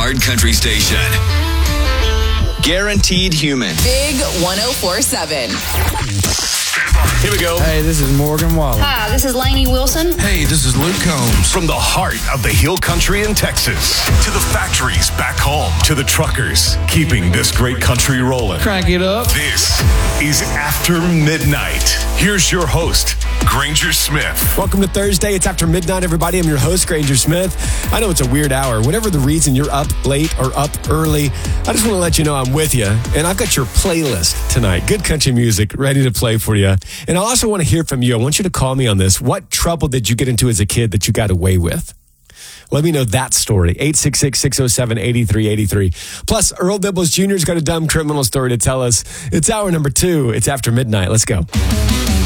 Hard Country Station. Guaranteed Human. Big 104.7. Here we go. Hey, this is Morgan Wallen. Hi, this is Lainey Wilson. Hey, this is Luke Combs. From the heart of the Hill Country in Texas to the factories back home to the truckers keeping this great country rolling. Crank it up. This is After Midnight. Here's your host, Granger Smith. Welcome to Thursday. It's After Midnight, everybody. I'm your host, Granger Smith. I know it's a weird hour. Whatever the reason you're up late or up early, I just want to let you know I'm with you. And I've got your playlist tonight. Good country music ready to play for you. And I also want to hear from you. I want you to call me on this. What trouble did you get into as a kid that you got away with? Let me know that story. 866-607-8383. Plus, Earl Bibbles Jr.'s got a dumb criminal story to tell us. It's hour number 2. It's After Midnight. Let's go.